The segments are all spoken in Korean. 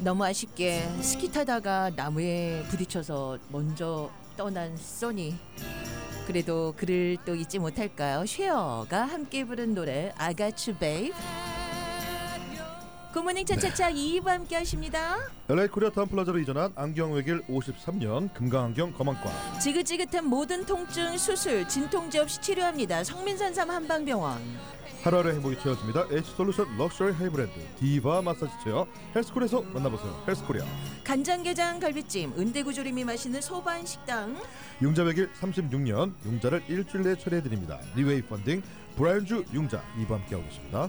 너무 아쉽게 스키 타다가 나무에 부딪혀서 먼저 떠난 써니. 그래도 그를 또 잊지 못할까요? 쉐어가 함께 부른 노래 I Got You Babe. 굿모닝 차차차 2부 함께 하십니다. LA 코리아 타운플라자로 이전한 안경외길 53년 금강안경 검안과 지긋지긋한 모든 통증 수술 진통제 없이 치료합니다. 성민산삼 한방병원. 하루하루 행복이 채워집니다. H솔루션 럭셔리 헤이브랜드 디바 마사지 체어 헬스코리아에서 만나보세요. 헬스코리아. 간장게장 갈비찜 은대구조림이 맛있는 소반식당. 융자외길 36년 융자를 일주일 내에 처리해드립니다. 리웨이 펀딩 브라이언주 융자 2부 함께하고 계십니다.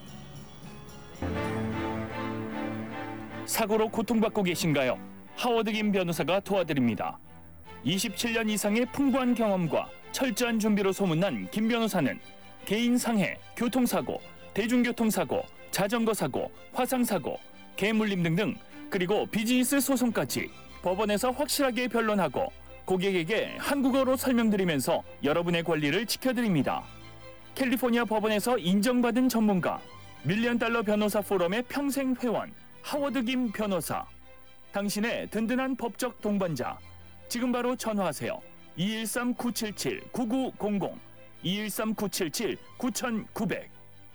사고로 고통받고 계신가요? 하워드 김 변호사가 도와드립니다. 27년 이상의 풍부한 경험과 철저한 준비로 소문난 김 변호사는 개인 상해, 교통사고, 대중교통사고, 자전거사고, 화상사고, 개물림 등등 그리고 비즈니스 소송까지 법원에서 확실하게 변론하고 고객에게 한국어로 설명드리면서 여러분의 권리를 지켜드립니다. 캘리포니아 법원에서 인정받은 전문가, $1,000,000 변호사 포럼의 평생 회원 하워드 김 변호사. 당신의 든든한 법적 동반자. 지금 바로 전화하세요. 213-977-9900 213-977-9900.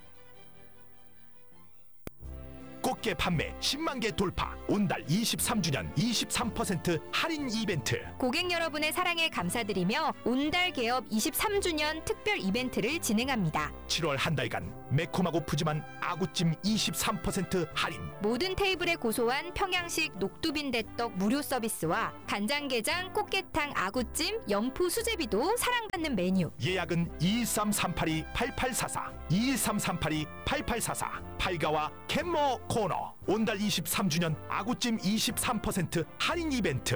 꽃게 판매 10만 개 돌파. 온달 23주년 23% 할인 이벤트. 고객 여러분의 사랑에 감사드리며 온달 개업 23주년 특별 이벤트를 진행합니다. 7월 한 달간 매콤하고 푸짐한 아구찜 23% 할인. 모든 테이블에 고소한 평양식 녹두빈대떡 무료 서비스와 간장게장, 꽃게탕, 아구찜, 연포 수제비도 사랑받는 메뉴. 예약은 213-382-8844 213-382-8844 팔가와 캔머 코너. 온달 23주년 아구찜 23% 할인 이벤트.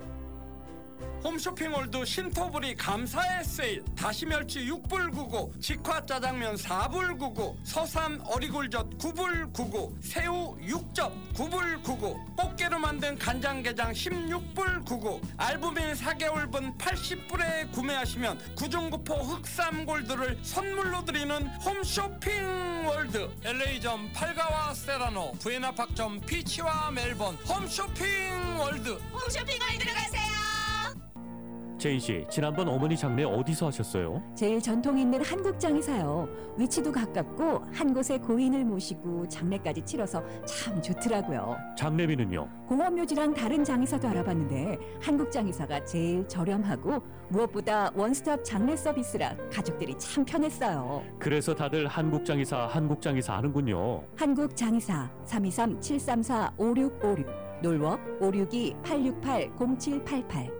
홈쇼핑몰드 신토불이 감사의 세일. 다시멸치 6불 99, 직화 짜장면 4불 99, 서산 어리굴젓 9불 99, 새우 6접 9불 99, 꽃게로 만든 간장게장 16불 99, 알부민 4개월분 80불에 구매하시면 구중구포 흑삼골드를 선물로 드리는 홈쇼핑월드. LA점 팔가와 세라노, 부에나팍점 피치와 멜번. 홈쇼핑월드. 홈쇼핑월드로 가세요. 제인 씨, 지난번 어머니 장례 어디서 하셨어요? 제일 전통 있는 한국장에서요. 위치도 가깝고 한 곳에 고인을 모시고 장례까지 치러서 참 좋더라고요. 장례비는요? 공원묘지랑 다른 장의사도 알아봤는데 한국장의사가 제일 저렴하고 무엇보다 원스톱 장례 서비스라 가족들이 참 편했어요. 그래서 다들 한국장의사 하는군요. 한국장의사 323-734-5656 놀워 562-868-0788.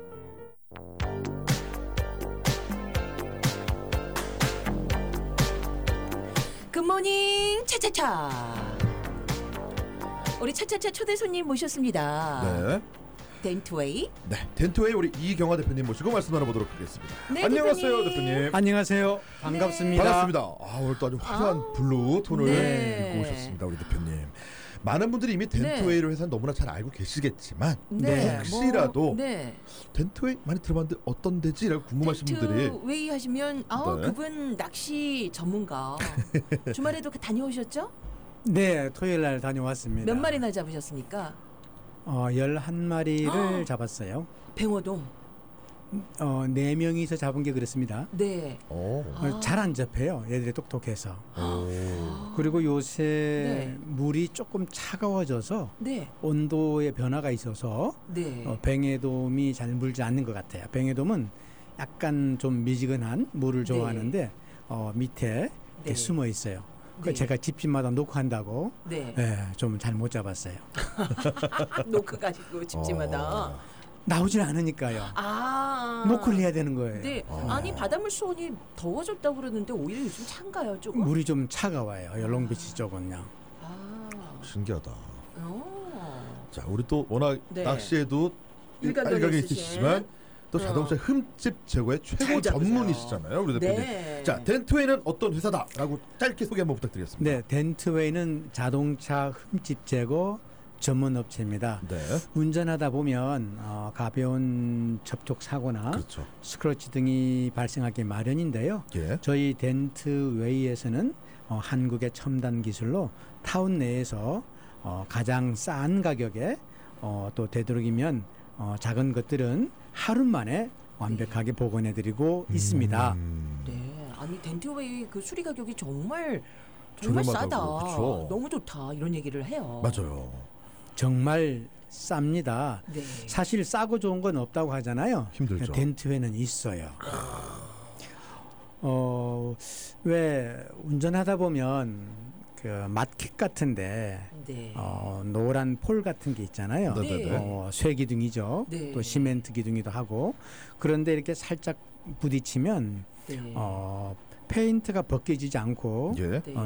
굿모닝 차차차. 우리 차차차 초대 손님 모셨습니다. 네. 덴트웨이. 네, 덴트웨이 우리 이경화 대표님 모시고 말씀 나눠보도록 하겠습니다. 네, 안녕하세요, 대표님. 안녕하세요. 반갑습니다. 반갑습니다. 오늘 또 아주 화려한 블루 톤을 네. 입고 오셨습니다, 우리 대표님. 많은 분들이 이미 덴트웨이를 회사 너무나 잘 알고 계시겠지만 네. 혹시라도 네. 덴트웨이 많이 들어봤는데 어떤 데지라고 궁금하신 분들이 덴트웨이 하시면 네. 그분 낚시 전문가. 주말에도 다녀오셨죠? 네, 토요일 날 다녀왔습니다. 몇 마리나 잡으셨습니까? 11마리를 잡았어요. 뱅어돔. 4명이서 잡은 게 그렇습니다. 네. 잘 안 잡혀요. 얘들이 똑똑해서. 그리고 요새 네. 물이 조금 차가워져서 네. 온도의 변화가 있어서 네. 뱅에돔이 잘 물지 않는 것 같아요. 뱅에돔은 약간 좀 미지근한 물을 좋아하는데 밑에 이렇게 숨어 있어요. 네. 제가 집집마다 노크한다고 네. 좀 잘 못 잡았어요. 노크 가지고 집집마다. 나오질 않으니까요. 노크를 해야 되는 거예요. 네. 아니 바닷물 수온이 더워졌다고 그러는데 오히려 요즘 찬가요, 조금? 물이 좀 차가워요. 롱비치 쪽은요. 신기하다. 자, 우리 또 워낙 네. 낚시에도 일각이 있으시지만 또 자동차 흠집 제거의 최고 전문이시잖아요, 우리 대표님. 네. 자, 덴트웨이는 어떤 회사다라고 짧게 소개 한번 부탁드리겠습니다. 네, 덴트웨이는 자동차 흠집 제거 전문 업체입니다. 네. 운전하다 보면 가벼운 접촉 사고나 그렇죠. 스크래치 등이 발생하기 마련인데요. 예. 저희 덴트웨이에서는 한국의 첨단 기술로 타운 내에서 가장 싼 가격에 또 되도록이면 작은 것들은 하루 만에 완벽하게 복원해드리고 있습니다. 네, 아니 덴트웨이 그 수리 가격이 정말 저렴하다고, 싸다. 그쵸? 너무 좋다 이런 얘기를 해요. 맞아요. 정말 쌉니다. 네. 사실 싸고 좋은 건 없다고 하잖아요. 힘들죠. 덴트웨는 있어요. 왜 운전하다 보면 그 마켓 같은데 네. 노란 폴 같은 게 있잖아요. 네네네. 쇠 기둥이죠. 네. 또 시멘트 기둥이도 하고 그런데 이렇게 살짝 부딪히면 네. 페인트가 벗겨지지 않고 예. 네.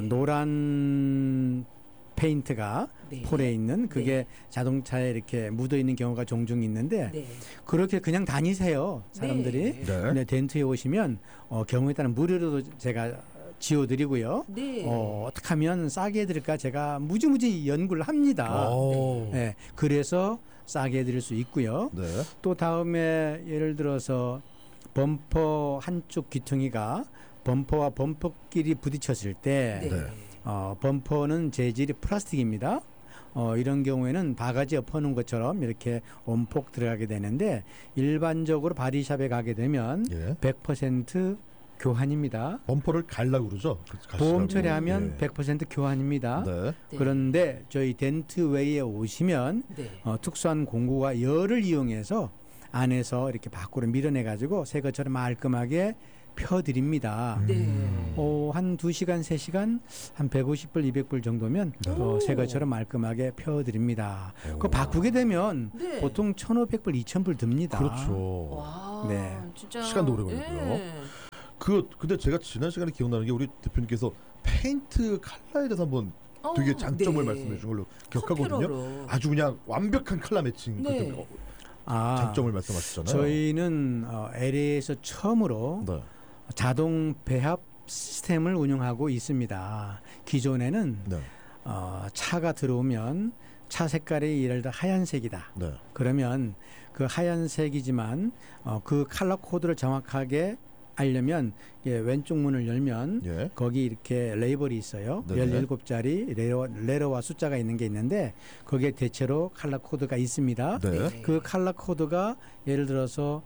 노란 페인트가 네. 폴에 있는 그게 네. 자동차에 이렇게 묻어 있는 경우가 종종 있는데 네. 그렇게 그냥 다니세요 사람들이. 네. 네. 근데 덴트에 오시면 경우에 따라 무료로도 제가 지워드리고요. 네. 어떻게 하면 싸게 해드릴까 제가 무지무지 연구를 합니다. 오. 네, 그래서 싸게 해드릴 수 있고요. 네. 또 다음에 예를 들어서 범퍼 한쪽 귀퉁이가 범퍼와 범퍼끼리 부딪혔을 때 네. 네. 범퍼는 재질이 플라스틱입니다. 이런 경우에는 바가지 엎어놓은 것처럼 이렇게 온폭 들어가게 되는데 일반적으로 바디샵에 가게 되면 예. 100% 교환입니다. 범퍼를 갈라고 그러죠. 보험 가시라고. 처리하면 예. 100% 교환입니다. 네. 네. 그런데 저희 덴트웨이에 오시면 네. 특수한 공구와 열을 이용해서 안에서 이렇게 밖으로 밀어내 가지고 새 것처럼 말끔하게 펴드립니다. 네. 한 2시간, 3시간 한 150불, 200불 정도면 새 것처럼 말끔하게 펴드립니다. 그거 바꾸게 되면 네. 보통 1,500불, 2,000불 듭니다. 그렇죠. 와. 네. 진짜 시간도 오래 걸리고요. 네. 근데 제가 지난 시간에 기억나는 게 우리 대표님께서 페인트 컬러에 대해서 한번 되게 장점을 네. 말씀해 주신 걸로 기억하거든요. 컴퓨터로. 아주 그냥 완벽한 컬러 매칭 네. 그때 장점을 말씀하셨잖아요. 저희는 LA에서 처음으로 네. 자동 배합 시스템을 운영하고 있습니다. 기존에는 네. 차가 들어오면 차 색깔이 예를 들어 하얀색이다. 네. 그러면 그 하얀색이지만 그 컬러 코드를 정확하게 알려면 왼쪽 문을 열면 예. 거기 이렇게 레이블이 있어요. 네네. 17자리 레러와 숫자가 있는 게 있는데 거기에 대체로 컬러 코드가 있습니다. 네. 그 컬러 코드가 예를 들어서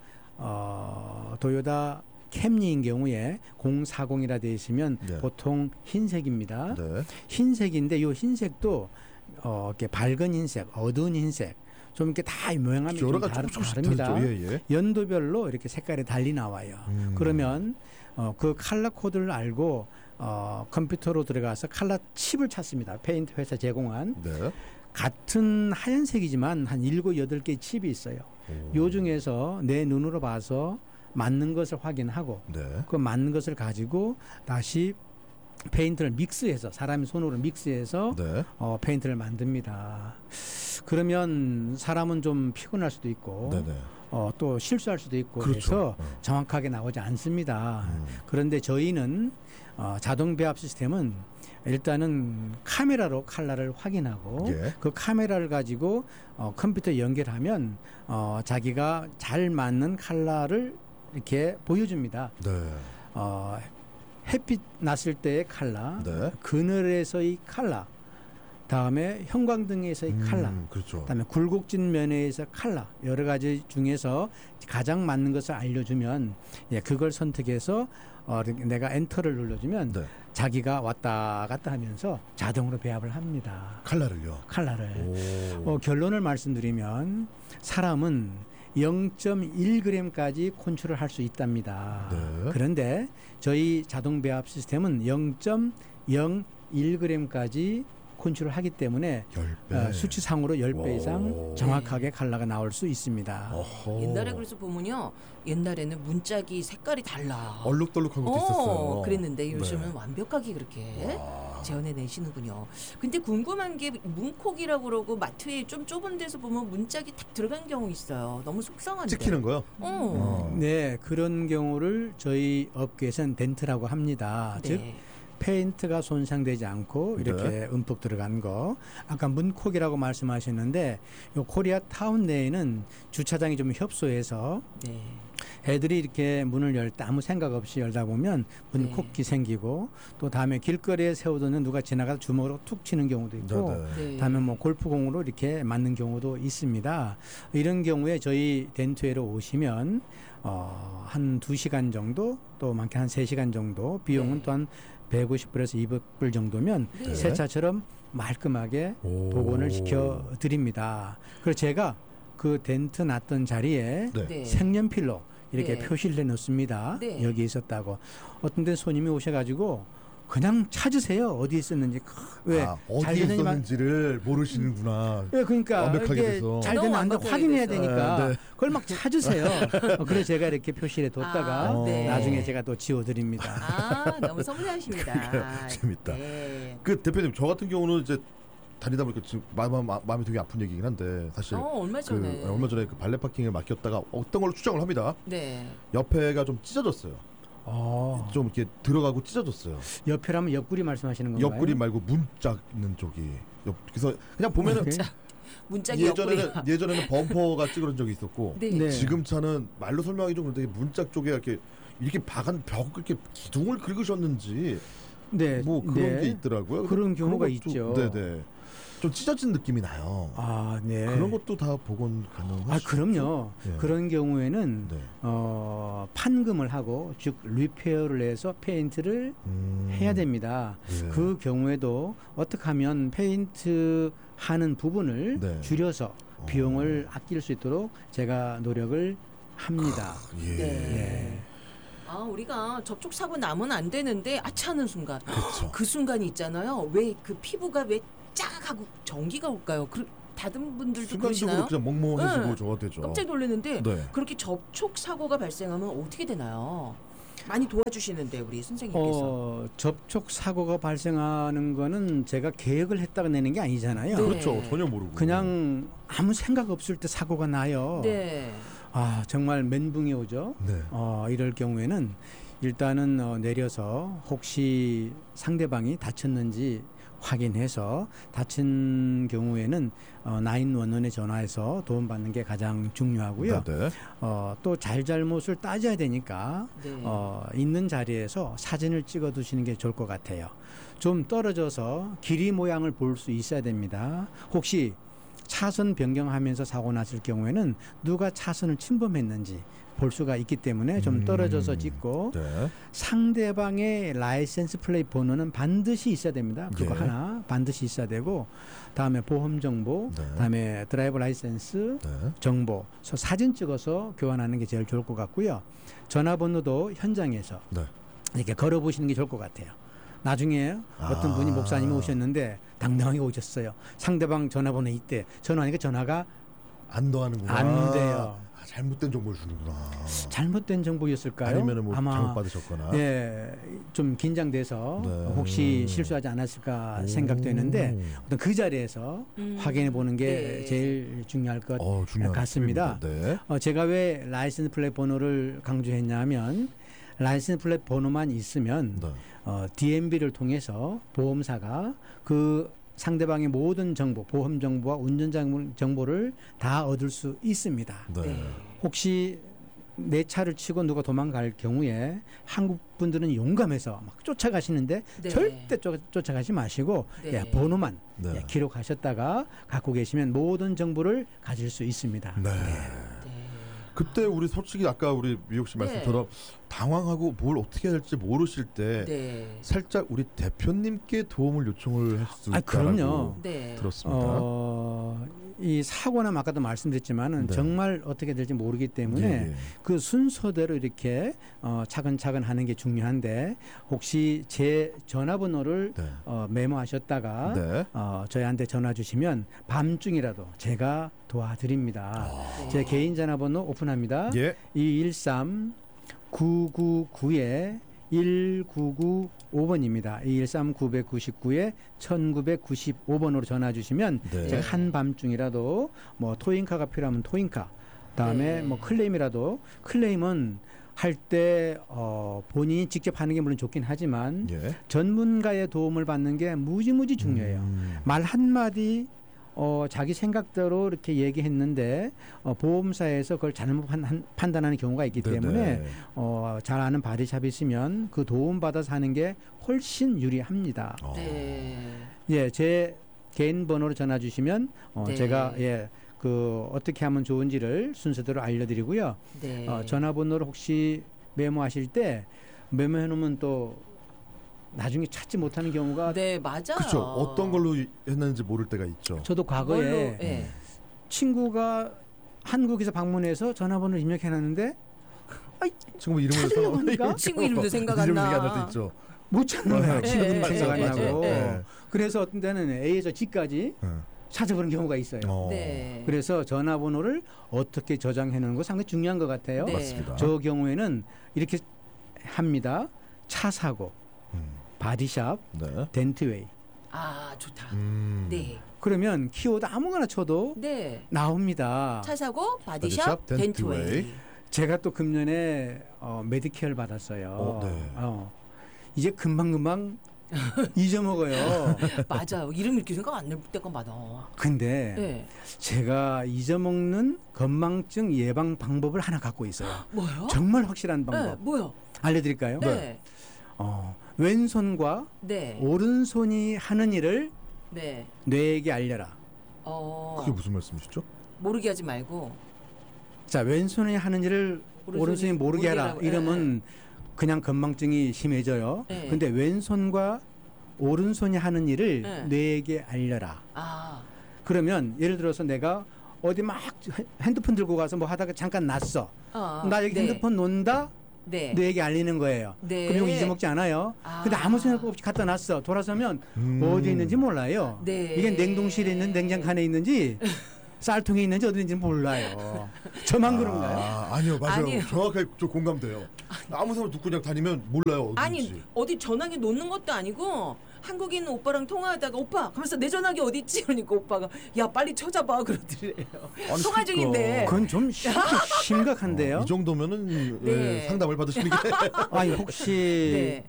도요타 캠리인 경우에 040이라 되어 있으면 네. 보통 흰색입니다. 네. 흰색인데 이 흰색도 이렇게 밝은 흰색, 어두운 흰색 좀 이렇게 다 모양감이 좀 여러가 조금씩 다릅니다. 다르죠. 예, 예. 연도별로 이렇게 색깔이 달리 나와요. 그러면 그 컬러 코드를 알고 컴퓨터로 들어가서 컬러 칩을 찾습니다. 페인트 회사 제공한 네. 같은 하얀색이지만 한 7, 8개의 칩이 있어요. 요 중에서 내 눈으로 봐서 맞는 것을 확인하고 네. 그 맞는 것을 가지고 다시 페인트를 믹스해서 사람이 손으로 믹스해서 네. 페인트를 만듭니다. 그러면 사람은 좀 피곤할 수도 있고 네네. 또 실수할 수도 있고 그렇죠. 그래서 정확하게 나오지 않습니다. 그런데 저희는 자동 배합 시스템은 일단은 카메라로 컬러를 확인하고 예. 그 카메라를 가지고 컴퓨터에 연결하면 자기가 잘 맞는 컬러를 이렇게 보여줍니다. 네. 햇빛 났을 때의 컬러, 네. 그늘에서의 컬러, 다음에 형광등에서의 컬러, 그렇죠. 그다음에 굴곡진 면에서 컬러 여러 가지 중에서 가장 맞는 것을 알려주면 그걸 선택해서 내가 엔터를 눌러주면 네. 자기가 왔다 갔다 하면서 자동으로 배합을 합니다. 컬러를요. 컬러를. 결론을 말씀드리면 사람은 0.1g까지 컨트롤 할 수 있답니다. 네. 그런데 저희 자동 배합 시스템은 0.01g까지 컨트롤 하기 때문에 10배. 수치상으로 10배 이상 오. 정확하게 컬러가 나올 수 있습니다. 어허. 옛날에 그래서 보면요. 옛날에는 문짝이 색깔이 달라. 얼룩덜룩한 것도 있었어요. 그랬는데 요즘은 네. 완벽하게 그렇게 와. 재현해내시는군요. 근데 궁금한 게 문콕이라고 그러고 마트에 좀 좁은 데서 보면 문짝이 탁 들어간 경우 있어요. 너무 속상한데. 찍히는 거요? 네, 그런 경우를 저희 업계에서는 덴트라고 합니다. 네. 즉 페인트가 손상되지 않고 이렇게 움푹 들어간 거. 아까 문콕이라고 말씀하셨는데 요 코리아 타운 내에는 주차장이 좀 협소해서 네. 애들이 이렇게 문을 열 때 아무 생각 없이 열다 보면 문콕이 생기고 또 다음에 길거리에 세워두는 누가 지나가다 주먹으로 툭 치는 경우도 있고 네. 다음에 뭐 골프공으로 이렇게 맞는 경우도 있습니다. 이런 경우에 저희 덴트웨로 오시면 한 2시간 정도 또 많게 한 3시간 정도 비용은 네. 또한 150불에서 200불 정도면 네. 새 차처럼 말끔하게 복원을 시켜 드립니다. 그래서 제가 그 덴트 났던 자리에 네. 네. 색연필로 이렇게 네. 표시를 해놓습니다. 네. 여기 있었다고. 어떤 데 손님이 오셔가지고 그냥 찾으세요. 어디 있었는지. 왜? 아, 잘 어디에 되느냐만- 있었는지를 모르시는구나. 예, 그러니까 완벽하게 이게 돼서. 잘 너무 되나 안 되나 완벽하게 확인해야 돼서. 되니까 네. 그걸 막 찾으세요. 그래서 제가 이렇게 표시를 뒀다가 아, 네. 나중에 제가 또 지워드립니다. 아, 너무 섬세하십니다. 재밌다. 네. 그 대표님 저 같은 경우는 이제 다니다 보니까 지금 마음이 되게 아픈 얘기긴 한데 사실 얼마 전에. 얼마 전에 그 발레 파킹을 맡겼다가 어떤 걸로 추정을 합니다. 네. 옆에가 좀 찢어졌어요. 좀 이렇게 들어가고 찢어졌어요. 옆이라면 옆구리 말씀하시는 건가요? 옆구리 말고 문짝 있는 쪽이. 그래서 그냥 보면은 문짝이 옆구리가. 예전에는 범퍼가 찌그러진 적이 있었고 네. 네. 지금 차는 말로 설명하기 좀 그런데 문짝 쪽에 이렇게 박은 벽 이렇게 기둥을 긁으셨는지 네. 뭐 그런 네. 게 있더라고요. 그런 경우가 것도- 있죠. 네네. 좀 찢어진 느낌이 나요. 아, 네. 그런 것도 다 복원 가능하시죠? 아, 그럼요. 예. 그런 경우에는 네. 판금을 하고 즉 리페어를 해서 페인트를 해야 됩니다. 네. 그 경우에도 어떻게 하면 페인트 하는 부분을 네. 줄여서 비용을 아낄 수 있도록 제가 노력을 합니다. 예. 네. 아, 우리가 접촉 사고 나면 안 되는데 아차하는 순간. 그렇죠. 그 순간이 있잖아요. 왜 그 피부가 왜 쫙 하고 전기가 올까요? 다른 분들도 순간적으로 그러시나요? 그냥 멍멍해지고 네. 저거 되죠. 깜짝 놀랐는데 네. 그렇게 접촉 사고가 발생하면 어떻게 되나요? 많이 도와주시는데 우리 선생님께서. 접촉 사고가 발생하는 거는 제가 계획을 했다가 내는 게 아니잖아요. 네. 그렇죠. 전혀 모르고. 그냥 아무 생각 없을 때 사고가 나요. 네. 아, 정말 멘붕이 오죠. 네. 이럴 경우에는 일단은 내려서 혹시 상대방이 다쳤는지 확인해서 다친 경우에는 911에 전화해서 도움받는 게 가장 중요하고요. 네. 또 잘잘못을 따져야 되니까 네. 있는 자리에서 사진을 찍어 두시는 게 좋을 것 같아요. 좀 떨어져서 길이 모양을 볼 수 있어야 됩니다. 혹시 차선 변경하면서 사고 났을 경우에는 누가 차선을 침범했는지 볼 수가 있기 때문에 좀 떨어져서 찍고 네. 상대방의 라이센스 플레이트 번호는 반드시 있어야 됩니다. 그거 예. 하나 반드시 있어야 되고 다음에 보험 정보, 네. 다음에 드라이버 라이센스 네. 정보, 사진 찍어서 교환하는 게 제일 좋을 것 같고요. 전화번호도 현장에서 네. 이렇게 걸어보시는 게 좋을 것 같아요. 나중에 어떤 분이 목사님이 오셨는데 당당하게 오셨어요. 상대방 전화번호 이때 전화하니까 전화가 안 더하는구나. 안 돼요. 잘못된 정보를 주는구나. 잘못된 정보였을까요? 아니면은 뭐 아마 잘못 받으셨거나. 예, 좀 긴장돼서 네. 혹시 실수하지 않았을까 생각되는데 어떤 그 자리에서 확인해 보는 게 네. 제일 중요할 것 중요한 같습니다. 네. 제가 왜 라이센스 플레이트 번호를 강조했냐면 라이센스 플레이트 번호만 있으면 네. DMB를 통해서 보험사가 그 상대방의 모든 정보, 보험 정보와 운전 정보를 다 얻을 수 있습니다. 네. 혹시 내 차를 치고 누가 도망갈 경우에 한국 분들은 용감해서 막 쫓아가시는데 네. 절대 쫓아가지 마시고 네. 번호만 네. 기록하셨다가 갖고 계시면 모든 정보를 가질 수 있습니다. 네. 그때 우리 솔직히 아까 우리 미옥 씨 네. 말씀처럼 당황하고 뭘 어떻게 해야 될지 모르실 때 네. 살짝 우리 대표님께 도움을 요청을 할 수 있다고 그럼요. 네. 들었습니다. 이 사고는 아까도 말씀드렸지만은 네. 정말 어떻게 될지 모르기 때문에 예. 그 순서대로 이렇게 차근차근 하는 게 중요한데 혹시 제 전화번호를 네. 메모하셨다가 네. 저희한테 전화 주시면 밤중이라도 제가 도와드립니다. 제 개인 전화번호 오픈합니다. 예. 213-999에 1995번입니다. 213-999에 1995번으로 전화 주시면 네. 제가 한밤중이라도 뭐 토잉카가 필요하면 토잉카, 다음에 네. 뭐 클레임이라도 클레임은 할 때 본인이 직접 하는 게 물론 좋긴 하지만 예. 전문가의 도움을 받는 게 무지무지 중요해요. 말 한마디 자기 생각대로 이렇게 얘기했는데 보험사에서 그걸 잘못 판단하는 경우가 있기 때문에 네네. 잘 아는 바디샵이 있으면 그 도움 받아서 하는 게 훨씬 유리합니다. 네. 예, 제 개인 번호로 전화 주시면 네. 제가 그 어떻게 하면 좋은지를 순서대로 알려드리고요. 네. 전화번호를 혹시 메모하실 때 메모해 놓으면 또 나중에 찾지 못하는 경우가 네, 맞아요. 그렇죠. 어떤 걸로 했는지 모를 때가 있죠. 저도 과거에 예. 친구가 한국에서 방문해서 전화번호를 입력해 놨는데 친구 이름을 찾으려고 하니까 친구 이름도 생각 안 이름 나. 생각 안 날 때 있죠. 못 찾는 거예요. 네. 친구 이름 네. 생각 안 네. 나고. 네. 그래서 어떤 때는 A에서 G까지 네. 찾아보는 경우가 있어요. 네. 그래서 전화번호를 어떻게 저장해 놓는 거 상당히 중요한 것 같아요. 네. 맞습니다. 저 경우에는 이렇게 합니다. 차 사고, 바디샵, 네. 덴트웨이. 아, 좋다. 네. 그러면 키워드 아무거나 쳐도 네. 나옵니다. 차 사고 바디샵, 바디샵 덴트웨이. 덴트웨이. 제가 또 금년에 메디케어를 받았어요. 네. 이제 금방금방 잊어먹어요. 맞아요. 이름 이렇게 생각 안 날 때가 많아. 근데 네. 제가 잊어먹는 건망증 예방 방법을 하나 갖고 있어요. 뭐요? 정말 확실한 방법. 네, 뭐요? 알려드릴까요? 네. 왼손과 네. 오른손이 하는 일을 네. 뇌에게 알려라. 그게 무슨 말씀이시죠? 모르게 하지 말고. 자, 왼손이 하는 일을 오른손이 모르게 하라. 하라고. 이러면 그냥 건망증이 심해져요. 네. 근데 왼손과 오른손이 하는 일을 네. 뇌에게 알려라. 아. 그러면 예를 들어서 내가 어디 막 핸드폰 들고 가서 뭐 하다가 잠깐 놨어. 나 여기 네. 핸드폰 놓는다. 네. 뇌에게 알리는 거예요. 네. 그럼 이거 잊어먹지 않아요. 근데 아무 생각 없이 갖다 놨어. 돌아서면 어디 있는지 몰라요. 네. 이게 냉동실에 있는 냉장칸에 있는지 쌀통에 있는지 어디 있는지 몰라요. 저만 그런가요? 아니요, 맞아요. 아니요. 정확하게 좀 공감돼요. 아무 사람 듣고 그냥 다니면 몰라요. 아니 어딘지. 어디 전화기 놓는 것도 아니고 한국에 있는 오빠랑 통화하다가 오빠 그러면서 내 전화기 어디 있지? 그러니까 오빠가 야 빨리 찾아봐 그러더래요. 아니, 통화 중인데. 그건 좀 심각한데요. 이 정도면은 네. 상담을 받으시는 게 아니 혹시 네.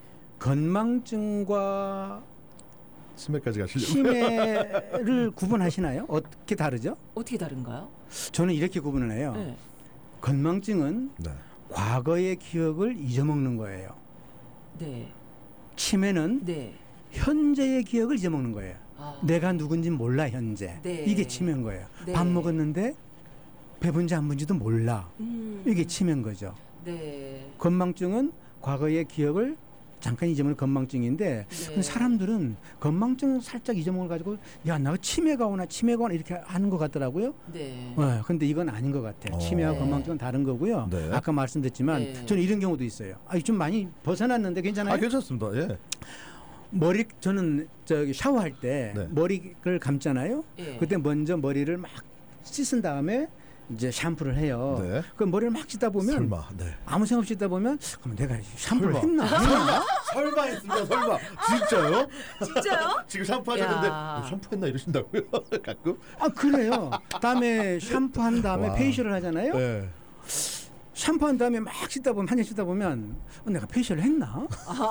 건망증과 치매까지 가시려고. 치매를 구분하시나요? 어떻게 다르죠? 어떻게 다른가요? 저는 이렇게 구분을 해요. 네. 건망증은 네. 과거의 기억을 잊어먹는 거예요. 네. 치매는 네. 현재의 기억을 잊어먹는 거예요. 아. 내가 누군지 몰라 현재. 네. 이게 치매인 거예요. 네. 밥 먹었는데 배분지 안 분지도 몰라. 이게 치매인 거죠. 네. 건망증은 과거의 기억을 잠깐 잊어먹는 건망증인데 네. 사람들은 건망증 살짝 잊어먹을 가지고 야 나 치매가 오나 이렇게 하는 것 같더라고요. 네. 근데 이건 아닌 것 같아요. 치매와 네. 건망증은 다른 거고요. 네. 아까 말씀드렸지만 네. 저는 이런 경우도 있어요. 좀 많이 벗어났는데 괜찮아요? 괜찮습니다. 예. 저는 저기 샤워할 때 네. 머리를 감잖아요. 예. 그때 먼저 머리를 막 씻은 다음에 이제 샴푸를 해요. 네. 그 머리를 막 씻다 보면 설마. 네. 아무 생각 없이 씻다 보면 그럼 내가 샴푸를 설마. 했나? 설마 했습니다. 설마. 진짜요? 진짜요? 지금 샴푸하셨는데 야. 샴푸했나 이러신다고요? 가끔? 그래요. 다음에 샴푸한 다음에 와. 페이셜을 하잖아요. 네. 샴푸한 다음에 막 씻다 보면 한참 씻다 보면 내가 페이셜을 했나?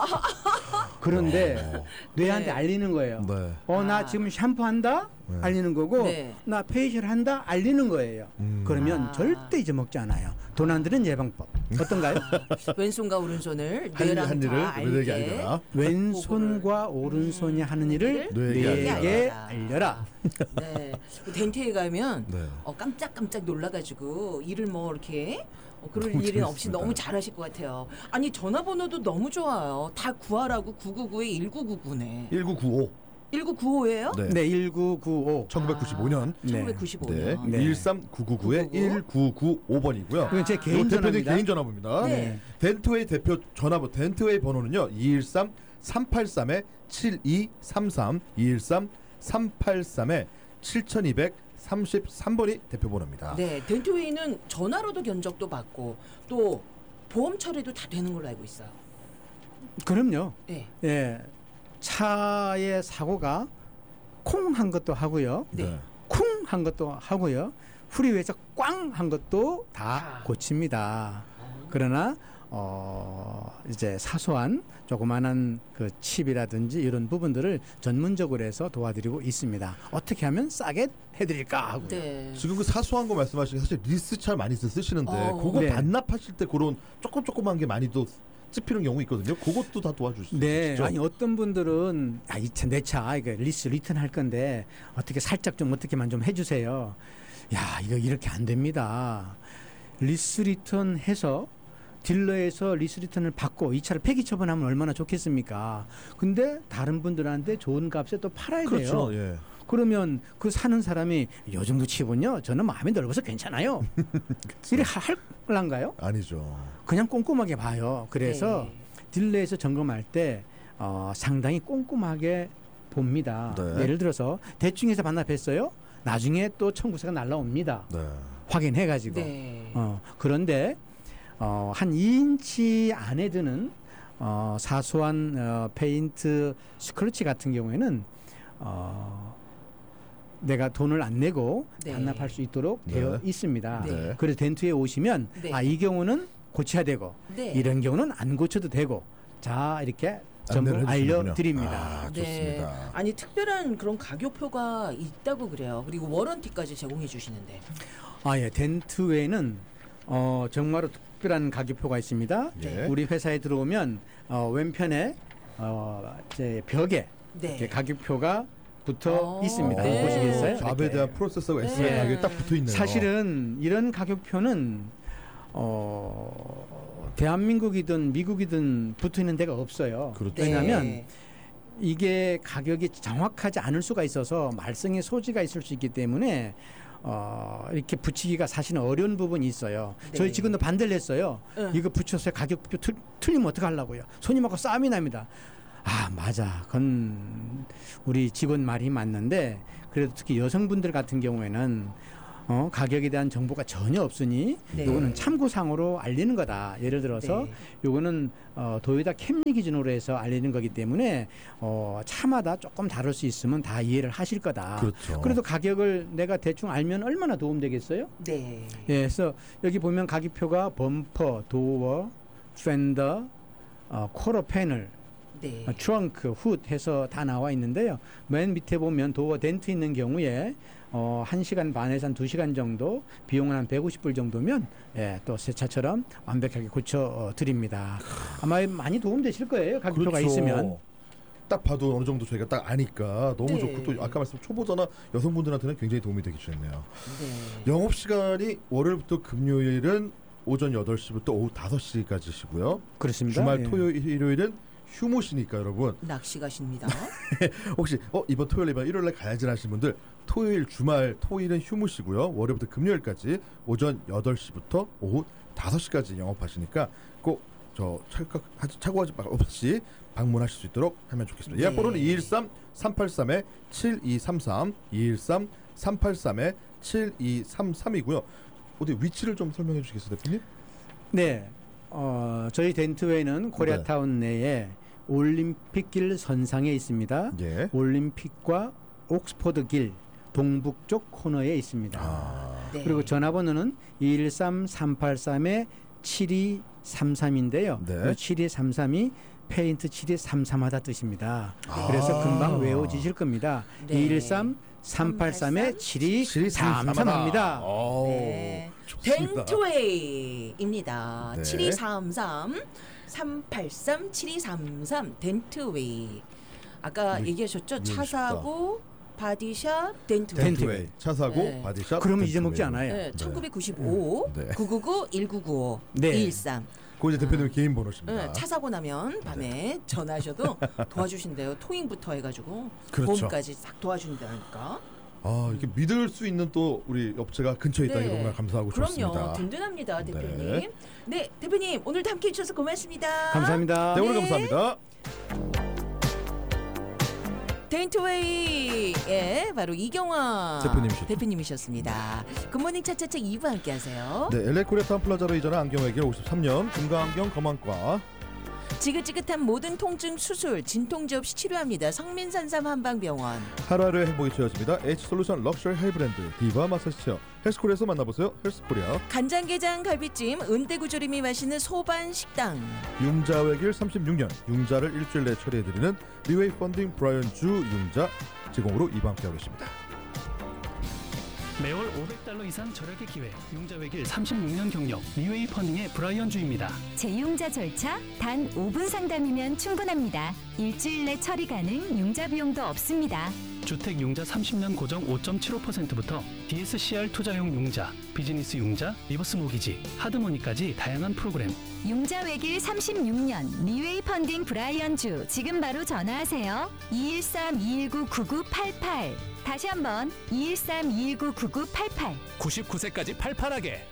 그런데 뇌한테 네. 알리는 거예요. 네. 나 지금 샴푸한다 네. 알리는 거고 네. 나 페이셜 한다 알리는 거예요. 그러면 절대 잊어먹지 않아요. 돈 안 드는 예방법 어떤가요? 왼손과 오른손을 한 뇌랑 일을 다 뇌에게 알게. 알려라. 왼손과 오른손이 하는 일을 뇌에게 뇌에게 알려라. 알려라. 네. 덴트에 가면 네. 깜짝깜짝 놀라가지고 일을 뭐 이렇게 그럴 너무 일은 없이 재밌습니다. 너무 잘하실 것 같아요. 아니 전화번호도 너무 좋아요. 다 구하라고 999에 1999네. 1995. 1995예요? 네. 네, 1995. 1995년. 네. 1995년. 네. 13999에 1995번이고요. 그건 제 개인 대표님 전화입니다. 개인 전화번호입니다. 네. 덴트웨이 대표 전화번호 덴트웨이 번호는요. 213-383-7233 213-383-7233번이 대표 번호입니다. 네, 덴트웨이는 전화로도 견적도 받고 또 보험 처리도 다 되는 걸로 알고 있어요. 그럼요. 네. 예. 차의 사고가 콩 한 것도 하고요. 네. 쿵 한 것도 하고요. 프리웨이에서 꽝 한 것도 다 고칩니다. 그러나 이제 사소한 조그마한 그 칩이라든지 이런 부분들을 전문적으로 해서 도와드리고 있습니다. 어떻게 하면 싸게 해드릴까 하고. 네. 지금 그 사소한 거 말씀하신 게 사실 리스 잘 많이 쓰시는데 그거 네. 반납하실 때 그런 조그만 게 많이 또 찝히는 경우 있거든요. 그것도 다 도와줄 수 네, 있죠. 아니 어떤 분들은 이 차 내 차 이거 리스 리턴 할 건데 어떻게 살짝 좀 어떻게만 좀 해주세요. 야 이거 이렇게 안 됩니다. 리스 리턴 해서 딜러에서 리스 리턴을 받고 이 차를 폐기 처분하면 얼마나 좋겠습니까? 근데 다른 분들한테 좋은 값에 또 팔아야 그렇죠. 돼요. 예. 그러면 그 사는 사람이 요 정도 칩은요 저는 마음이 넓어서 괜찮아요. 이래 할란가요? 아니죠. 그냥 꼼꼼하게 봐요. 그래서 네. 딜러에서 점검할 때 상당히 꼼꼼하게 봅니다. 네. 예를 들어서 대충해서 반납했어요. 나중에 또 청구서가 날라옵니다. 네. 확인해가지고. 네. 그런데 한 2인치 안에 드는 사소한 페인트 스크래치 같은 경우에는 내가 돈을 안 내고 네. 반납할 수 있도록 네. 되어 있습니다. 네. 그래서 덴트에 오시면 네. 이 경우는 고쳐야 되고 네. 이런 경우는 안 고쳐도 되고 자 이렇게 전부 안내를 해주시는군요. 알려드립니다. 아, 네. 좋습니다. 아니 특별한 그런 가격표가 있다고 그래요. 그리고 워런티까지 제공해 주시는데. 예. 덴트 외에는 정말로 특별한 가격표가 있습니다. 예. 우리 회사에 들어오면 왼편에 제 벽에 네. 이렇게 가격표가 붙어 있습니다. 네. 보시겠어요? 잡에 이렇게. 대한 프로세서가 SI 네. 가격이 딱 붙어 있네요. 사실은 이런 가격표는 대한민국이든 미국이든 붙어 있는 데가 없어요. 그렇죠. 왜냐하면 네. 이게 가격이 정확하지 않을 수가 있어서 말썽의 소지가 있을 수 있기 때문에 이렇게 붙이기가 사실은 어려운 부분이 있어요. 네. 저희 직원도 반대를 했어요. 응. 이거 붙여서 가격표 틀리면 어떡하려고요. 손님하고 싸움이 납니다. 맞아. 그건 우리 직원 말이 맞는데 그래도 특히 여성분들 같은 경우에는 가격에 대한 정보가 전혀 없으니 네. 이거는 참고상으로 알리는 거다. 예를 들어서 네. 요거는 도요타 캠리 기준으로 해서 알리는 거기 때문에 차마다 조금 다를 수 있으면 다 이해를 하실 거다. 그렇죠. 그래도 가격을 내가 대충 알면 얼마나 도움 되겠어요? 네. 예, 그래서 여기 보면 가격표가 범퍼, 도어, 펜더, 코러 패널, 네. 트렁크, 훗 해서 다 나와 있는데요. 맨 밑에 보면 도어 덴트 있는 경우에 1시간 반에서 한 2시간 정도 비용은 한 150불 정도면 또 새 차처럼 완벽하게 고쳐 드립니다. 아마 많이 도움 되실 거예요. 가격표가 그렇죠. 있으면. 딱 봐도 어느 정도 저희가 딱 아니까 너무 네. 좋고 또 아까 말씀 초보자나 여성분들한테는 굉장히 도움이 되겠네요. 네. 영업 시간이 월요일부터 금요일은 오전 8시부터 오후 5시까지시고요. 그렇습니다. 주말 예. 토요일 일요일은 휴무시니까 여러분 낚시 가십니다. 혹시 이번 토요일 이번 일요일에 가야지 하시는 분들 토요일 주말 토일은 휴무시고요. 월요일부터 금요일까지 오전 8시부터 오후 5시까지 영업하시니까 꼭 저 착오하지 없이 방문하실 수 있도록 하면 좋겠습니다. 네. 예약 번호는 213-383-7233 213-383-7233이고요. 어디 위치를 좀 설명해 주시겠어요, 대표님? 네. 저희 덴트웨이는 코리아타운 내에 올림픽길 선상에 있습니다. 예. 올림픽과 옥스포드길 동북쪽 코너에 있습니다. 네. 그리고 전화번호는 213-383-7233인데요. 네. 7233이 페인트 7233하다 뜻입니다. 그래서 금방 외워지실 겁니다. 네. 213-383-7233합니다. 네. 좋습니다. 덴트웨이입니다. 네. 7233-383-7233 덴트웨이. 아까 우리 얘기하셨죠? 차 쉽다. 사고 바디샵 덴트웨이. 덴트웨이 차 사고 네. 바디샵. 그러면 덴트웨이. 잊어먹지 않아요. 네, 1995 네. 999 1995 네. 213. 그거 이제 대표님 개인 번호십니다. 네, 차 사고 나면 밤에 전화하셔도 도와주신대요. 토잉부터 해가지고 그렇죠. 보험까지 싹 도와준다니까. 이렇게 믿을 수 있는 또 우리 업체가 근처에 있다는 게 네. 정말 감사하고 그럼요, 좋습니다. 든든합니다, 대표님. 네. 네, 대표님 오늘도 함께 해주셔서 고맙습니다. 감사합니다. 네, 오늘 네. 감사합니다. 덴트웨이의 바로 이경화 대표님이셨습니다. 굿모닝 차차차 2부 함께하세요. 네, LA 코리아타운 플라자로 이전한 안경외길 53년 금강안경 검안과 지긋지긋한 모든 통증 수술 진통제 없이 치료합니다. 성민산삼 한방병원. 하루하루 행복이 채워집니다. H솔루션 럭셔리 하이브랜드 디바 마사지체어 헬스코리아에서 만나보세요. 헬스코리아. 간장게장 갈비찜 은대구조림이 맛있는 소반식당. 융자외길 36년 융자를 일주일 내 처리해드리는 리웨이 펀딩 브라이언 주 융자 제공으로 이방하고 계십니다. 매월 $500 이상 절약의 기회. 융자외길 36년 경력 리웨이 펀딩의 브라이언 주입니다. 재융자 절차 단 5분 상담이면 충분합니다. 일주일 내 처리 가능, 융자 비용도 없습니다. 주택 융자 30년 고정 5.75%부터 DSCR 투자용 융자, 비즈니스 융자, 리버스 모기지, 하드머니까지 다양한 프로그램. 융자 외길 36년 리웨이 펀딩 브라이언 주. 지금 바로 전화하세요. 213-219-9988. 다시 한번 213-219-9988. 99세까지 팔팔하게.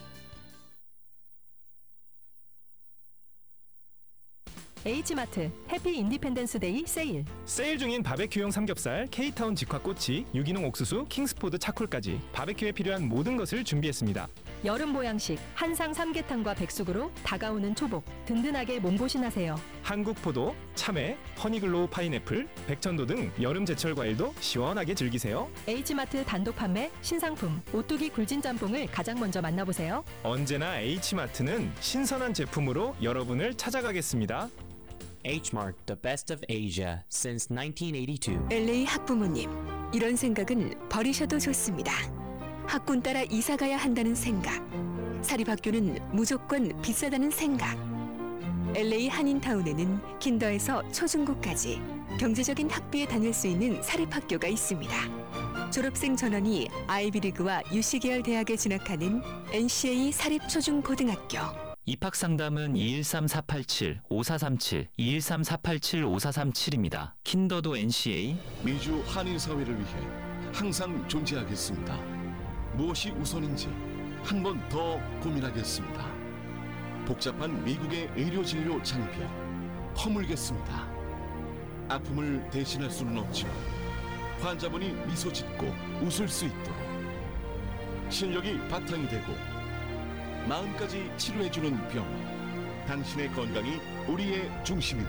H마트 해피 인디펜던스 데이 세일. 세일 중인 바베큐용 삼겹살, K타운 직화꼬치, 유기농 옥수수, 킹스포드 차콜까지 바베큐에 필요한 모든 것을 준비했습니다. 여름 보양식 한상 삼계탕과 백숙으로 다가오는 초복 든든하게 몸보신하세요. 한국포도, 참외, 허니글로우 파인애플, 백천도 등 여름 제철 과일도 시원하게 즐기세요. H마트 단독 판매 신상품 오뚜기 굴진 짬뽕을 가장 먼저 만나보세요. 언제나 H마트는 신선한 제품으로 여러분을 찾아가겠습니다. Hmart, the best of Asia since 1982. LA 학부모님, 이런 생각은 버리셔도 좋습니다. 학군 따라 이사 가야 한다는 생각, 사립학교는 무조건 비싸다는 생각. LA 한인타운에는 킨더에서 초중고까지 경제적인 학비에 다닐 수 있는 사립학교가 있습니다. 졸업생 전원이 아이비리그와 UC 계열 대학에 진학하는 NCA 사립초중고등학교. 입학 상담은 213-487-5437, 213-487-5437입니다. 킨더도 NCA. 미주 한인 사회를 위해 항상 존재하겠습니다. 무엇이 우선인지 한 번 더 고민하겠습니다. 복잡한 미국의 의료 진료 장벽 허물겠습니다. 아픔을 대신할 수는 없지만 환자분이 미소 짓고 웃을 수 있도록 실력이 바탕이 되고 마음까지 치료해주는 병원. 당신의 건강이 우리의 중심입니다.